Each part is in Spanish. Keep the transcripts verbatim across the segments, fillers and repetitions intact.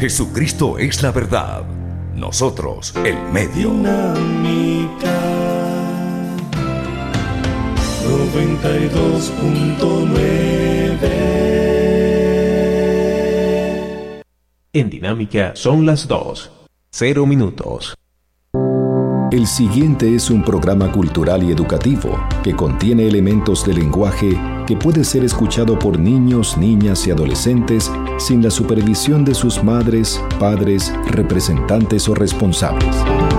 Jesucristo es la verdad, nosotros el medio. Dinámica noventa y dos punto nueve. En Dinámica son las dos, cero minutos. El siguiente es un programa cultural y educativo que contiene elementos de lenguaje que puede ser escuchado por niños, niñas y adolescentes sin la supervisión de sus madres, padres, representantes o responsables.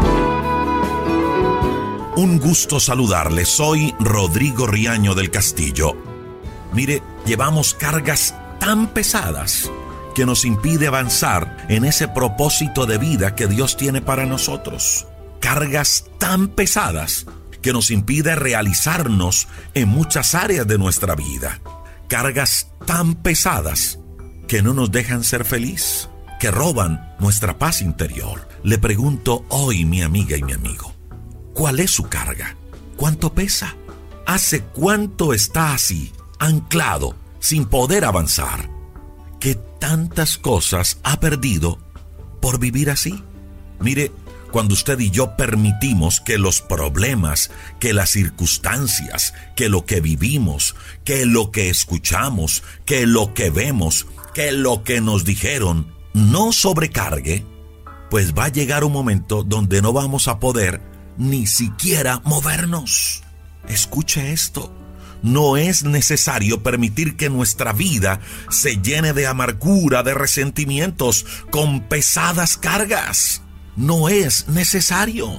Un gusto saludarles, soy Rodrigo Riaño del Castillo. Mire, llevamos cargas tan pesadas que nos impide avanzar en ese propósito de vida que Dios tiene para nosotros. Cargas tan pesadas que nos impide realizarnos en muchas áreas de nuestra vida. Cargas tan pesadas que no nos dejan ser feliz, que roban nuestra paz interior. Le pregunto hoy, mi amiga y mi amigo, ¿cuál es su carga? ¿Cuánto pesa? ¿Hace cuánto está así, anclado, sin poder avanzar? ¿Qué tantas cosas ha perdido por vivir así? Mire, cuando usted y yo permitimos que los problemas, que las circunstancias, que lo que vivimos, que lo que escuchamos, que lo que vemos, que lo que nos dijeron, no sobrecargue, pues va a llegar un momento donde no vamos a poder ni siquiera movernos. Escuche esto. No es necesario permitir que nuestra vida se llene de amargura, de resentimientos, con pesadas cargas. No es necesario.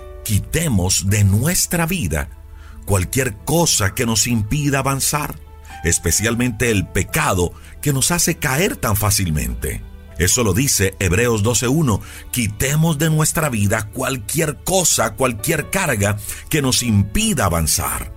Quitemos de nuestra vida cualquier cosa que nos impida avanzar, especialmente el pecado que nos hace caer tan fácilmente. Eso lo dice Hebreos doce uno. Quitemos de nuestra vida cualquier cosa, cualquier carga que nos impida avanzar.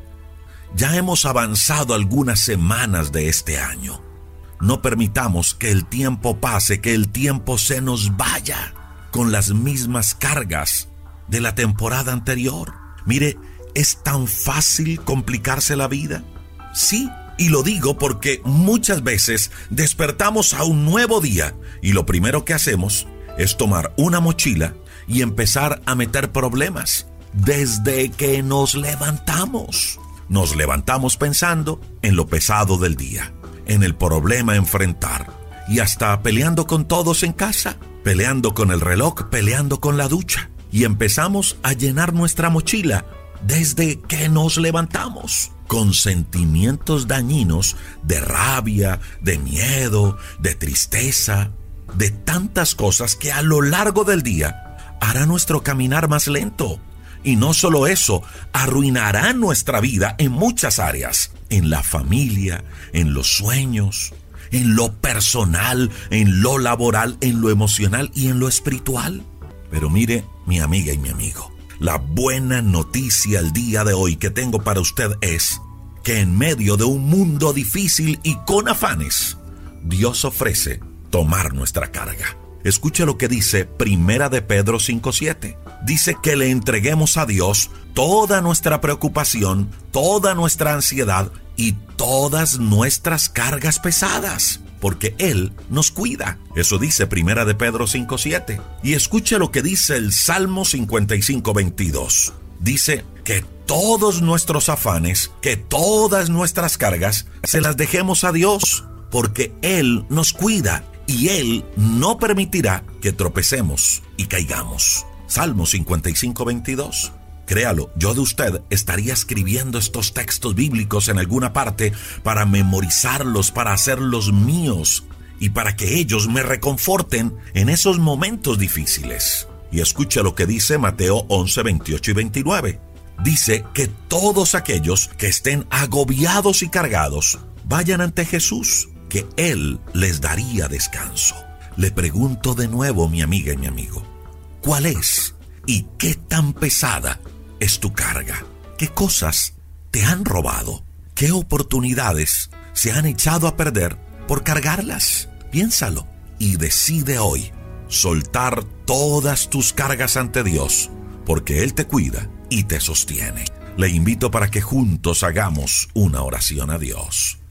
Ya hemos avanzado algunas semanas de este año. No permitamos que el tiempo pase, que el tiempo se nos vaya con las mismas cargas de la temporada anterior. Mire, ¿es tan fácil complicarse la vida? Sí, y lo digo porque muchas veces despertamos a un nuevo día y lo primero que hacemos es tomar una mochila y empezar a meter problemas desde que nos levantamos. Nos levantamos pensando en lo pesado del día, en el problema a enfrentar y hasta peleando con todos en casa. Peleando con el reloj, peleando con la ducha. Y empezamos a llenar nuestra mochila desde que nos levantamos, con sentimientos dañinos de rabia, de miedo, de tristeza, de tantas cosas que a lo largo del día hará nuestro caminar más lento. Y no solo eso, arruinará nuestra vida en muchas áreas, en la familia, en los sueños, en lo personal, en lo laboral, en lo emocional y en lo espiritual. Pero mire, mi amiga y mi amigo, la buena noticia el día de hoy que tengo para usted es que en medio de un mundo difícil y con afanes, Dios ofrece tomar nuestra carga. Escuche lo que dice Primera de Pedro cinco siete. Dice que le entreguemos a Dios toda nuestra preocupación, toda nuestra ansiedad y todas nuestras cargas pesadas, porque Él nos cuida. Eso dice Primera de Pedro cinco siete. Y escuche lo que dice el Salmo cincuenta y cinco veintidós. Dice que todos nuestros afanes, que todas nuestras cargas, se las dejemos a Dios, porque Él nos cuida y Él no permitirá que tropecemos y caigamos. Salmo cincuenta y cinco veintidós. Créalo, yo de usted estaría escribiendo estos textos bíblicos en alguna parte para memorizarlos, para hacerlos míos y para que ellos me reconforten en esos momentos difíciles. Y escucha lo que dice Mateo once veintiocho y veintinueve. Dice que todos aquellos que estén agobiados y cargados vayan ante Jesús, que Él les daría descanso. Le pregunto de nuevo, mi amiga y mi amigo, ¿cuál es y qué tan pesada es tu carga? ¿Qué cosas te han robado? ¿Qué oportunidades se han echado a perder por cargarlas? Piénsalo y decide hoy soltar todas tus cargas ante Dios, porque Él te cuida y te sostiene. Le invito para que juntos hagamos una oración a Dios.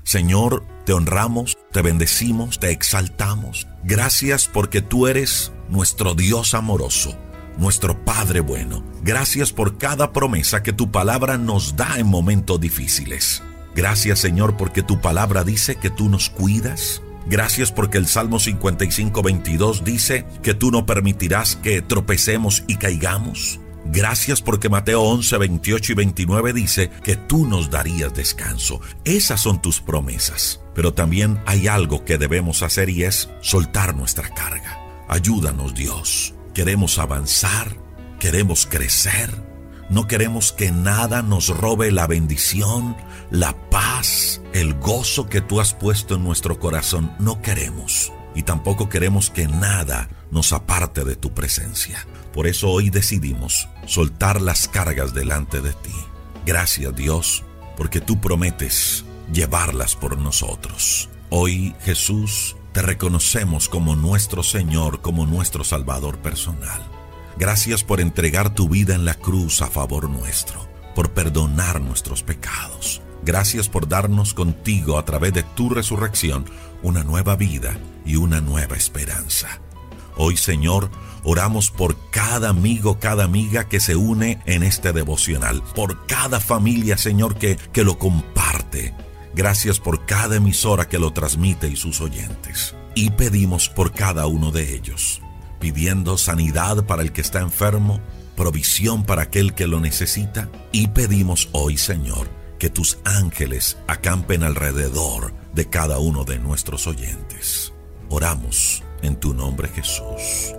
Señor, te honramos, te bendecimos, te exaltamos. Gracias porque tú eres nuestro Dios amoroso, nuestro Padre bueno. Gracias por cada promesa que tu palabra nos da en momentos difíciles. Gracias, Señor, porque tu palabra dice que tú nos cuidas. Gracias porque el Salmo cincuenta y cinco, veintidós dice que tú no permitirás que tropecemos y caigamos. Gracias porque Mateo once, veintiocho y veintinueve dice que tú nos darías descanso. Esas son tus promesas. Pero también hay algo que debemos hacer y es soltar nuestra carga. Ayúdanos, Dios. Queremos avanzar, queremos crecer. No queremos que nada nos robe la bendición, la paz, el gozo que tú has puesto en nuestro corazón. No queremos. Y tampoco queremos que nada nos aparte de tu presencia. Por eso hoy decidimos soltar las cargas delante de ti. Gracias, Dios, porque tú prometes llevarlas por nosotros. Hoy, Jesús, te reconocemos como nuestro Señor, como nuestro Salvador personal. Gracias por entregar tu vida en la cruz a favor nuestro, por perdonar nuestros pecados. Gracias por darnos contigo a través de tu resurrección una nueva vida y una nueva esperanza. Hoy, Señor, oramos por cada amigo, cada amiga que se une en este devocional, por cada familia, Señor, que, que lo comparte. Gracias por cada emisora que lo transmite y sus oyentes. Y pedimos por cada uno de ellos, pidiendo sanidad para el que está enfermo, provisión para aquel que lo necesita. Y pedimos hoy, Señor, que tus ángeles acampen alrededor de cada uno de nuestros oyentes. Oramos en tu nombre, Jesús.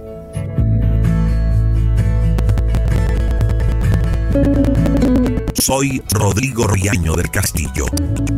Soy Rodrigo Riaño del Castillo.